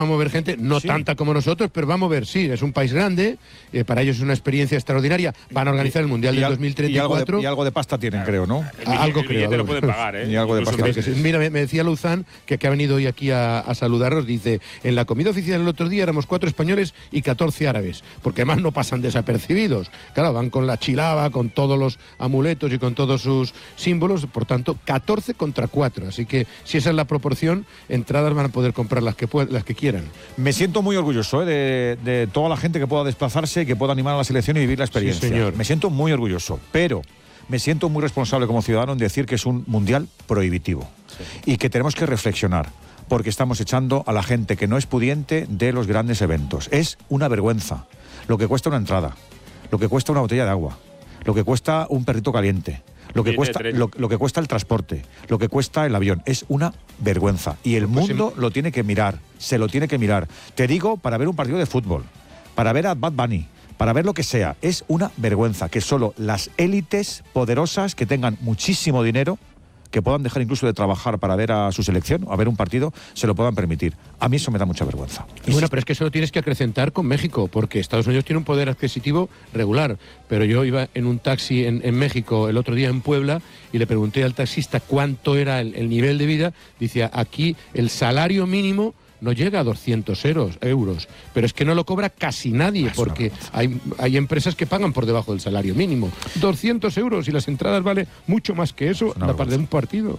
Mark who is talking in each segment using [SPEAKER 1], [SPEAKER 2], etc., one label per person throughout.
[SPEAKER 1] Vamos a ver gente, no
[SPEAKER 2] Sí.
[SPEAKER 1] tanta como nosotros, pero vamos a ver, sí, es un país grande, para ellos es una experiencia extraordinaria. Van a organizar el Mundial del 2034.
[SPEAKER 2] Y algo de pasta tienen, creo, ¿no?
[SPEAKER 1] Algo
[SPEAKER 3] el billete
[SPEAKER 1] creo.
[SPEAKER 3] lo pueden pagar, ¿eh?
[SPEAKER 2] Y algo de
[SPEAKER 3] Incluso
[SPEAKER 2] pasta.
[SPEAKER 3] meses.
[SPEAKER 1] Mira, me decía Luzán, que ha venido hoy aquí a saludarnos, dice, en la comida oficial el otro día éramos 4 españoles y 14 árabes, porque además no pasan desapercibidos. Claro, van con la chilaba, con todos los amuletos y con todos sus símbolos, por tanto, 14 contra 4. Así que, si esa es la proporción, entradas van a poder comprar las que quieran.
[SPEAKER 2] Me siento muy orgulloso de toda la gente que pueda desplazarse, que pueda animar a la selección y vivir la experiencia.
[SPEAKER 1] Sí, señor.
[SPEAKER 2] Me siento muy orgulloso, pero me siento muy responsable como ciudadano en decir que es un mundial prohibitivo y que tenemos que reflexionar, porque estamos echando a la gente que no es pudiente de los grandes eventos. Es una vergüenza lo que cuesta una entrada, lo que cuesta una botella de agua, lo que cuesta un perrito caliente, lo que cuesta el transporte, lo que cuesta el avión. Es una vergüenza. Y el mundo lo tiene que mirar, se lo tiene que mirar. Te digo, para ver un partido de fútbol, para ver a Bad Bunny, para ver lo que sea. Es una vergüenza que solo las élites poderosas que tengan muchísimo dinero, que puedan dejar incluso de trabajar para ver a su selección, a ver un partido, se lo puedan permitir. A mí eso me da mucha vergüenza.
[SPEAKER 1] Bueno, pero es que eso lo tienes que acrecentar con México, porque Estados Unidos tiene un poder adquisitivo regular. Pero yo iba en un taxi en México el otro día en Puebla y le pregunté al taxista cuánto era el nivel de vida. Dice, aquí el salario mínimo no llega a 200 euros, pero es que no lo cobra casi nadie, porque hay empresas que pagan por debajo del salario mínimo. 200 euros y las entradas vale mucho más que eso, la parte de un partido.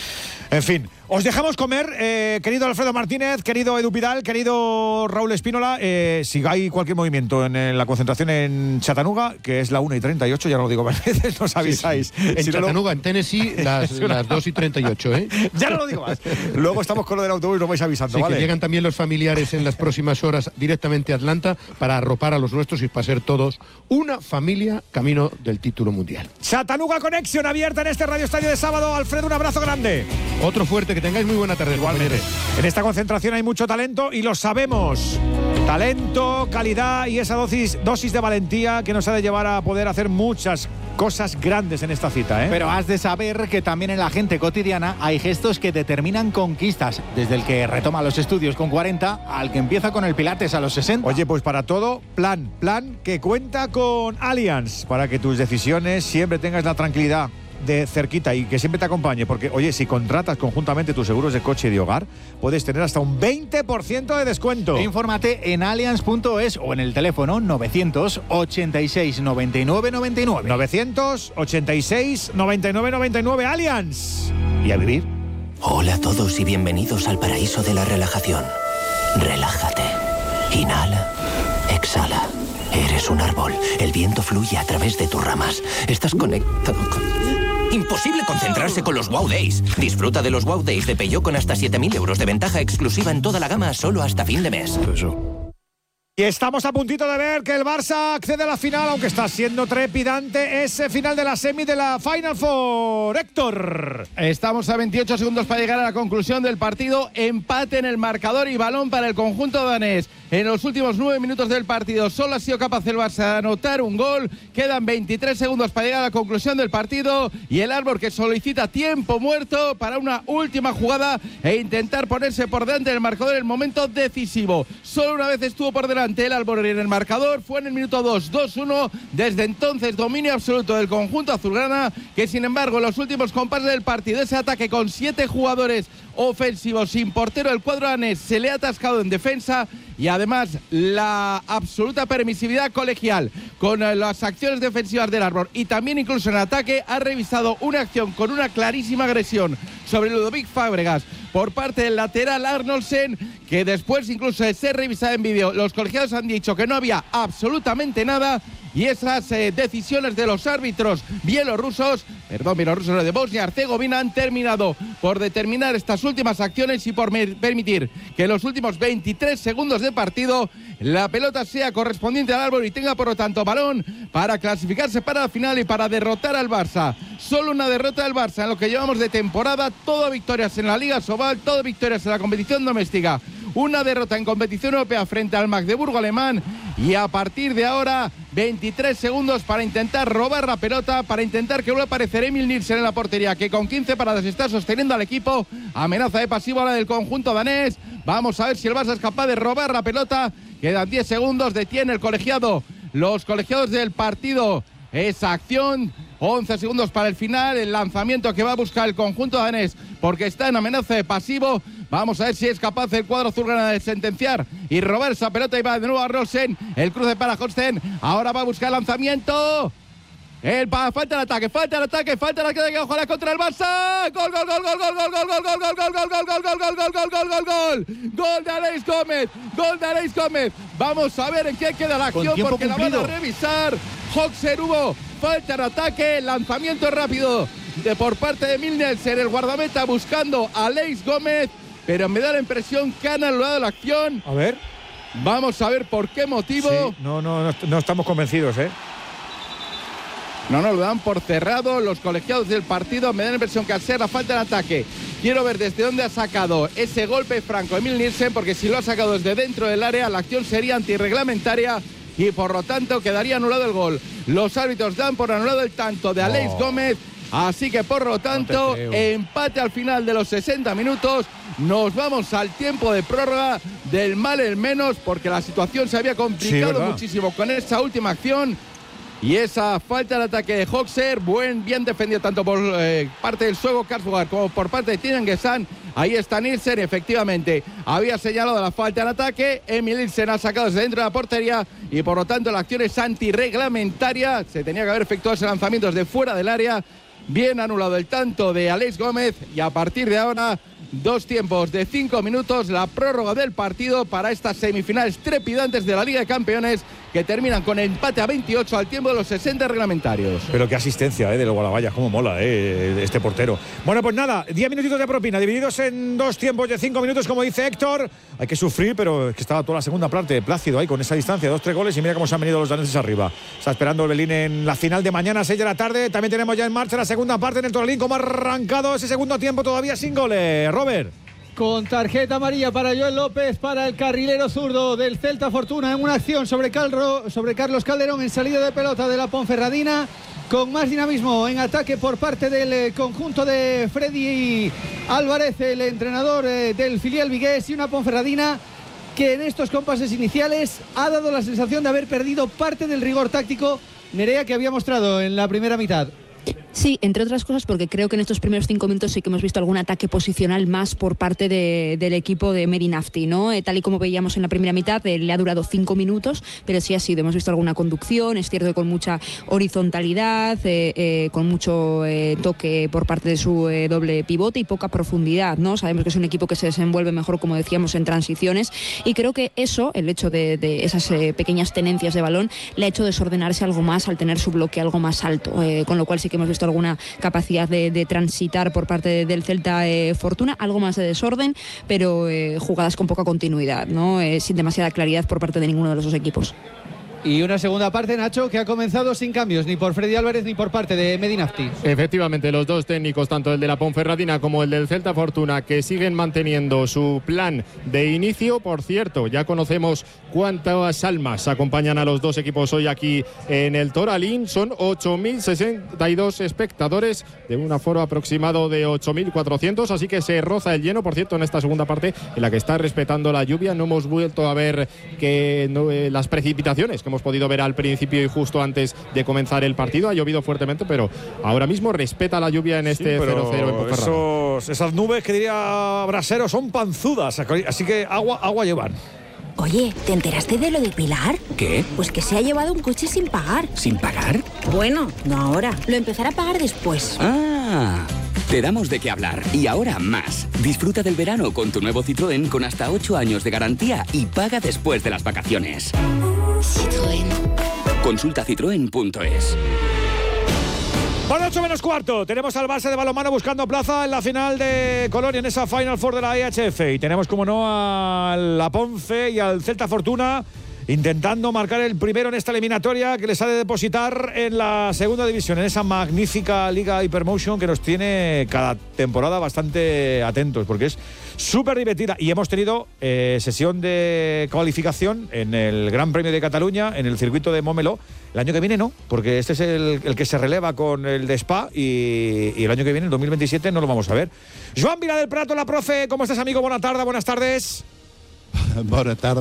[SPEAKER 2] En fin, os dejamos comer, querido Alfredo Martínez, querido Edu Pidal, querido Raúl Espínola. Si hay cualquier movimiento en la concentración en Chattanooga, que es la 1:38, ya no lo digo más veces, nos avisáis.
[SPEAKER 1] Sí. En Chattanooga, en Tennessee, las 2:38, ¿eh?
[SPEAKER 2] Ya no lo digo más. Luego estamos con lo del autobús, nos vais avisando,
[SPEAKER 1] Sí,
[SPEAKER 2] ¿vale?
[SPEAKER 1] que llegan también los familiares en las próximas horas directamente a Atlanta para arropar a los nuestros y para ser todos una familia camino del título mundial.
[SPEAKER 2] Chattanooga Connection abierta en este Radio Estadio de sábado. Alfredo, un abrazo grande.
[SPEAKER 1] Otro fuerte, que tengáis muy buena tarde.
[SPEAKER 2] Igualmente. En esta concentración hay mucho talento y lo sabemos. Talento, calidad y esa dosis de valentía que nos ha de llevar a poder hacer muchas cosas grandes en esta cita, ¿eh?
[SPEAKER 4] Pero has de saber que también en la gente cotidiana hay gestos que determinan conquistas, desde el que retoma los estudios con 40 al que empieza con el pilates a los 60.
[SPEAKER 2] Oye, pues para todo, plan que cuenta con Allianz, para que tus decisiones siempre tengas la tranquilidad de cerquita y que siempre te acompañe, porque oye, si contratas conjuntamente tus seguros de coche y de hogar, puedes tener hasta un 20% de descuento.
[SPEAKER 4] Infórmate en allianz.es o en el teléfono 986 99 99.
[SPEAKER 2] 986 99 99 Allianz. Y a vivir.
[SPEAKER 5] Hola a todos y bienvenidos al paraíso de la relajación. Relájate. Inhala. Exhala. Eres un árbol. El viento fluye a través de tus ramas. Estás conectado con... Imposible concentrarse con los Wow Days. Disfruta de los Wow Days de Peugeot con hasta 7.000 euros de ventaja exclusiva en toda la gama solo hasta fin de mes.
[SPEAKER 2] Y estamos a puntito de ver que el Barça accede a la final, aunque está siendo trepidante ese final de la semi de la Final Four. Héctor.
[SPEAKER 6] Estamos a 28 segundos para llegar a la conclusión del partido. Empate en el marcador y balón para el conjunto danés. En los últimos 9 minutos del partido solo ha sido capaz el Barça de anotar un gol. Quedan 23 segundos para llegar a la conclusión del partido y el Árbol que solicita tiempo muerto para una última jugada e intentar ponerse por delante del marcador en el momento decisivo. Solo una vez estuvo por delante el Árbol en el marcador, fue en el minuto 2-1. Desde entonces dominio absoluto del conjunto azulgrana, que sin embargo en los últimos compases del partido, ese ataque con 7 jugadores ofensivos sin portero, el cuadro danés se le ha atascado en defensa y además la absoluta permisividad colegial con las acciones defensivas del Árbol y también incluso en ataque ha revisado una acción con una clarísima agresión sobre Ludovic Fábregas por parte del lateral Arnoldsen, que después incluso de ser revisada en vídeo, los colegiados han dicho que no había absolutamente nada. Y esas decisiones de los árbitros bielorrusos de Bosnia-Herzegovina han terminado por determinar estas últimas acciones y por permitir que en los últimos 23 segundos de partido la pelota sea correspondiente al Árbol y tenga por lo tanto balón para clasificarse para la final y para derrotar al Barça. Solo una derrota del Barça en lo que llevamos de temporada, todo victorias en la Liga Sobal, todo victorias en la competición doméstica. Una derrota en competición europea frente al Magdeburgo alemán y a partir de ahora 23 segundos para intentar robar la pelota, para intentar que vuelva a aparecer Emil Nielsen en la portería, que con 15 paradas está sosteniendo al equipo. Amenaza de pasivo a la del conjunto danés. Vamos a ver si el Barça es capaz de robar la pelota. Quedan 10 segundos, detiene el colegiado. Los colegiados del partido. Esa acción, 11 segundos para el final. El lanzamiento que va a buscar el conjunto danés porque está en amenaza de pasivo. Vamos a ver si es capaz el cuadro azulgrana de sentenciar y robar esa pelota. Y va de nuevo a Rosen. El cruce para Holsten. Ahora va a buscar el lanzamiento. Falta el ataque. Ojalá contra el Barça. Gol de Aleix Gómez. Vamos a ver en qué queda la acción porque la van a revisar. Hoxer, hubo falta en ataque, lanzamiento rápido por parte de Milnelsen, el guardameta buscando a Aleix Gómez, pero me da la impresión que han anulado la acción.
[SPEAKER 2] A ver.
[SPEAKER 6] Vamos a ver por qué motivo.
[SPEAKER 2] Sí, no estamos convencidos,
[SPEAKER 6] No, lo dan por cerrado los colegiados del partido. Me da la impresión que al ser la falta en ataque, quiero ver desde dónde ha sacado ese golpe franco Emil Nielsen, porque si lo ha sacado desde dentro del área, la acción sería antirreglamentaria y por lo tanto quedaría anulado el gol. Los árbitros dan por anulado el tanto de Aleix Gómez, así que por lo tanto, empate al final de los 60 minutos. Nos vamos al tiempo de prórroga, del mal el menos, porque la situación se había complicado muchísimo con esa última acción. Y esa falta de ataque de Hoxer, bien defendido tanto por parte del sueco Karlsruhe como por parte de Tinen Gesan. Ahí está Nielsen, efectivamente. Había señalado la falta en ataque. Emil Nielsen ha sacado desde dentro de la portería y por lo tanto la acción es antirreglamentaria. Se tenía que haber efectuado ese lanzamiento desde fuera del área. Bien anulado el tanto de Aleix Gómez y a partir de ahora 2 tiempos de 5 minutos, la prórroga del partido para estas semifinales trepidantes de la Liga de Campeones que terminan con empate a 28 al tiempo de los 60 reglamentarios.
[SPEAKER 2] Pero qué asistencia de los Guadavallas, cómo mola este portero. Bueno, pues nada, 10 minutitos de propina, divididos en 2 tiempos de 5 minutos, como dice Héctor. Hay que sufrir, pero es que estaba toda la segunda parte plácido ahí con esa distancia, 2-3 goles y mira cómo se han venido los daneses arriba. Está esperando el Berlín en la final de mañana, 6 de la tarde. También tenemos ya en marcha la segunda parte en el Toralín, como ha arrancado ese segundo tiempo todavía sin goles. Robert.
[SPEAKER 3] Con tarjeta amarilla para Joel López, para el carrilero zurdo del Celta Fortuna, en una acción sobre Carlos Calderón en salida de pelota de la Ponferradina, con más dinamismo en ataque por parte del conjunto de Freddy Álvarez, el entrenador del filial vigués, y una Ponferradina que en estos compases iniciales ha dado la sensación de haber perdido parte del rigor táctico, Nerea, que había mostrado en la primera mitad.
[SPEAKER 7] Sí, entre otras cosas porque creo que en estos primeros 5 minutos sí que hemos visto algún ataque posicional más por parte del equipo de Mehdi Nafti, ¿no? Tal y como veíamos en la primera mitad, le ha durado 5 minutos, pero sí ha sido, hemos visto alguna conducción, es cierto que con mucha horizontalidad, con mucho toque por parte de su doble pivote y poca profundidad, ¿no? Sabemos que es un equipo que se desenvuelve mejor, como decíamos, en transiciones, y creo que eso, el hecho de esas pequeñas tenencias de balón, le ha hecho desordenarse algo más al tener su bloque algo más alto, con lo cual sí que hemos visto alguna capacidad de transitar por parte del Celta Fortuna, algo más de desorden, pero jugadas con poca continuidad, ¿no? Sin demasiada claridad por parte de ninguno de los dos equipos.
[SPEAKER 3] Y una segunda parte, Nacho, que ha comenzado sin cambios, ni por Freddy Álvarez ni por parte de Mehdi Nafti.
[SPEAKER 8] Efectivamente, los dos técnicos, tanto el de la Ponferradina como el del Celta Fortuna, que siguen manteniendo su plan de inicio. Por cierto, ya conocemos cuántas almas acompañan a los dos equipos hoy aquí en el Toralín. Son 8.062 espectadores de un aforo aproximado de 8.400, así que se roza el lleno. Por cierto, en esta segunda parte, en la que está respetando la lluvia, no hemos vuelto a ver las precipitaciones que hemos podido ver al principio y justo antes de comenzar el partido. Ha llovido fuertemente, pero ahora mismo respeta la lluvia en este 0-0 en Ponferrada.
[SPEAKER 2] Esas nubes que diría Brasero son panzudas, así que agua llevan.
[SPEAKER 9] Oye, ¿te enteraste de lo de Pilar?
[SPEAKER 5] ¿Qué?
[SPEAKER 9] Pues que se ha llevado un coche sin pagar.
[SPEAKER 5] ¿Sin pagar?
[SPEAKER 9] Bueno, no ahora. Lo empezará a pagar después.
[SPEAKER 5] Ah, te damos de qué hablar. Y ahora más. Disfruta del verano con tu nuevo Citroën con hasta 8 años de garantía y paga después de las vacaciones.
[SPEAKER 9] Citroën.
[SPEAKER 5] Consulta citroen.es.
[SPEAKER 2] Bueno, 8 menos cuarto. Tenemos al Barça de balonmano buscando plaza en la final de Colonia, en esa Final Four de la IHF. Y tenemos, como no, a la Ponfe y al Celta Fortuna intentando marcar el primero en esta eliminatoria que les ha de depositar en la segunda división, en esa magnífica Liga Hypermotion que nos tiene cada temporada bastante atentos, porque es súper divertida. Y hemos tenido sesión de cualificación en el Gran Premio de Cataluña, en el circuito de Montmeló. El año que viene no, porque este es el que se releva con el de Spa, y el año que viene, el 2027, no lo vamos a ver. Joan Vila del Prato, la profe, ¿cómo estás, amigo? Buenas tardes.
[SPEAKER 10] Buenas tardes.